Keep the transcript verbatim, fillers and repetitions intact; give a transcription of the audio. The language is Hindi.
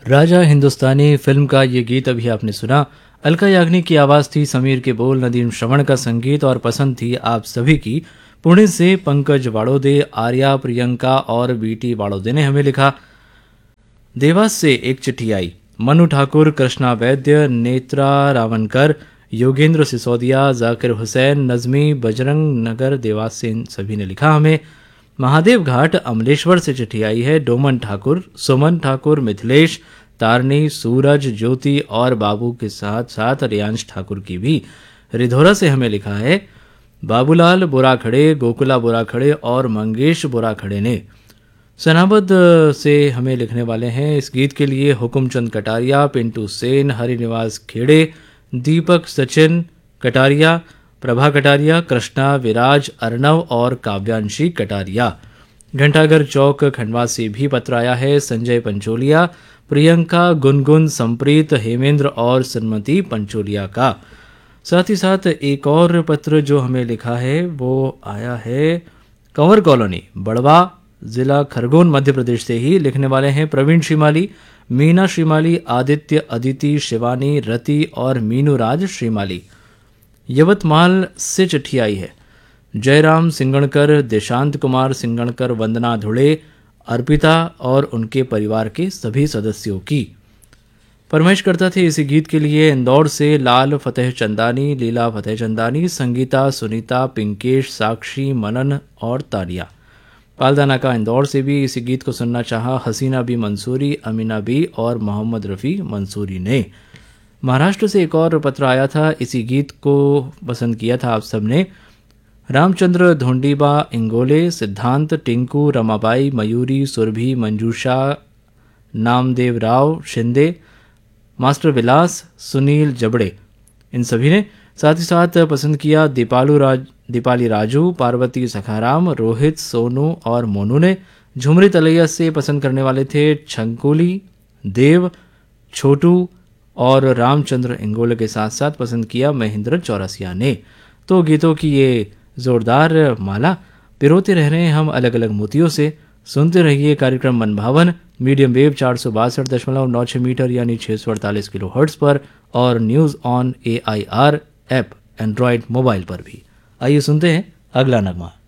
राजा हिंदुस्तानी फिल्म का ये गीत अभी आपने सुना। अलका याग्निक की आवाज़ थी, समीर के बोल, नदीम श्रवण का संगीत और पसंद थी आप सभी की। पुणे से पंकज वाड़ोदे, आर्या, प्रियंका और बीटी वाड़ोदे ने हमें लिखा। देवास से एक चिट्ठी आई। मनु ठाकुर, कृष्णा वैद्य, नेत्रा रावणकर, योगेंद्र सिसोदिया, जाकिर हुसैन, नज़मी, बजरंग नगर देवास से इन सभी ने लिखा हमें। महादेव घाट अमलेश्वर से चिट्ठी आई है। डोमन ठाकुर, सुमन ठाकुर, मिथिलेश, तारनी, सूरज, ज्योति और बाबू के साथ साथ रियांश ठाकुर की भी रिधोरा से हमें लिखा है। बाबूलाल बोराखड़े, गोकुला बोराखड़े और मंगेश बोराखड़े ने सनाबद से हमें लिखने वाले हैं। इस गीत के लिए हुकुमचंद कटारिया, पिंटू सेन, हरिनिवास खेड़े, दीपक सचिन कटारिया, प्रभा कटारिया, कृष्णा, विराज, अर्णव और काव्यांशी कटारिया। घंटाघर चौक खंडवा से भी पत्र आया है। संजय पंचोलिया, प्रियंका, गुनगुन, संप्रीत, हेमेंद्र और सन्मति पंचोलिया का। साथ ही साथ एक और पत्र जो हमें लिखा है वो आया है कंवर कॉलोनी, बड़वा, जिला खरगोन, मध्य प्रदेश से ही। लिखने वाले हैं प्रवीण श्रीमाली, मीना श्रीमाली, आदित्य, अदिति, शिवानी, रति और मीनू राज श्रीमाली। यवतमाल से चिट्ठी आई है। जयराम सिंगणकर, देशांत कुमार सिंगणकर, वंदना धुड़े, अर्पिता और उनके परिवार के सभी सदस्यों की। फरमाइश करता थे इसी गीत के लिए इंदौर से लाल फतेह चंदानी, लीला फतेह चंदानी, संगीता, सुनीता, पिंकेश, साक्षी, मनन और तानिया। पालदाना का इंदौर से भी इसी गीत को सुनना चाहा हसीना बी मंसूरी, अमीना बी और मोहम्मद रफ़ी मंसूरी ने। महाराष्ट्र से एक और पत्र आया था। इसी गीत को पसंद किया था आप सबने। रामचंद्र धोंडीबा इंगोले, सिद्धांत, टिंकू, रमाबाई, मयूरी, सुरभि, मंजूषा, नामदेव राव शिंदे, मास्टर विलास, सुनील जबड़े, इन सभी ने साथ ही साथ पसंद किया दीपालू राज दीपाली राजू, पार्वती सखाराम, रोहित, सोनू और मोनू ने। झुमरी तलैया से पसंद करने वाले थे छंकोली, देव, छोटू और रामचंद्र इंगोले के साथ साथ पसंद किया महेंद्र चौरसिया ने। तो गीतों की ये जोरदार माला पिरोते रह रहे हैं हम अलग अलग मोतियों से। सुनते रहिए कार्यक्रम मनभावन, मीडियम वेव चार सौ बासठ दशमलव नौ छः मीटर यानी छः सौ अड़तालीस किलो हर्ट्स पर और news on A I R app Android mobile पर भी। आइए सुनते हैं अगला नगमा।